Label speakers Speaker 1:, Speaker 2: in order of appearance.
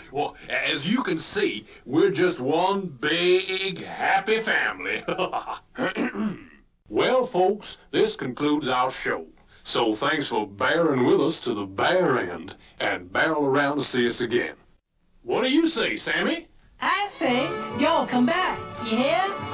Speaker 1: Well, as you can see, we're just one big happy family. Well, folks, this concludes our show. So thanks for bearing with us to the bare end and barrel around to see us again. What do you say, Sammy?
Speaker 2: I say, y'all come back. You hear?